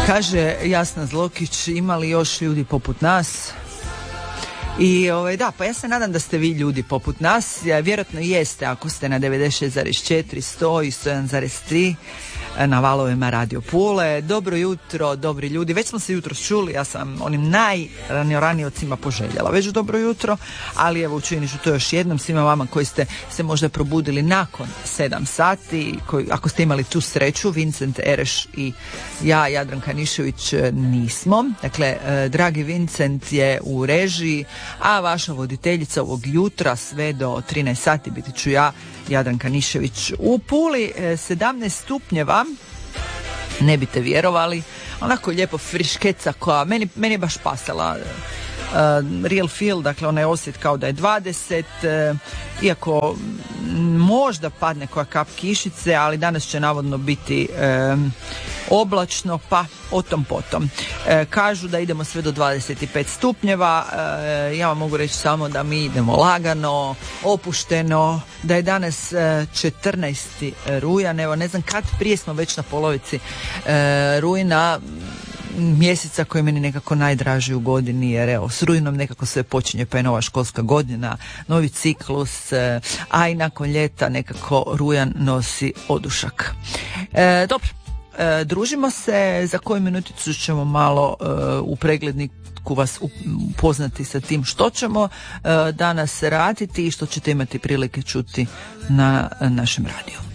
Kaže Jasna Zlokić, ima li još ljudi poput nas? I da, pa ja se nadam da ste vi ljudi poput nas, vjerojatno jeste ako ste na 96,4, 100 i 101,3 na valovima Radio Pule. Dobro jutro, dobri ljudi. Već smo se jutro čuli, ja sam onim najraniocima poželjela već dobro jutro, ali evo učinit ću to još jednom svima vama koji ste se možda probudili nakon 7 sati, ako ste imali tu sreću. Vincent Ereš i ja, Jadranka Nišević, nismo. Dakle, dragi Vincent je u režiji, a vaša voditeljica ovog jutra sve do 13 sati biti ću ja, Jadranka Nišević. U Puli 17 stupnjeva, ne biste vjerovali, onako lijepo friškeca koja meni je baš pasala. Real feel, dakle onaj osjet kao da je 20, iako možda padne koja kap kišice, ali danas će navodno biti oblačno, pa o tom potom. Kažu da idemo sve do 25 stupnjeva, ja vam mogu reći samo da mi idemo lagano, opušteno, da je danas 14. rujan, evo ne znam kad, prije smo već na polovici rujna, mjeseca koji je meni nekako najdraži u godini, jer evo s rujnom nekako sve počinje, pa je nova školska godina, novi ciklus, a i nakon ljeta nekako rujan nosi odušak. Dobro, družimo se, za koju minuticu ćemo malo u pregledniku vas upoznati sa tim što ćemo danas raditi i što ćete imati prilike čuti na našem radiju.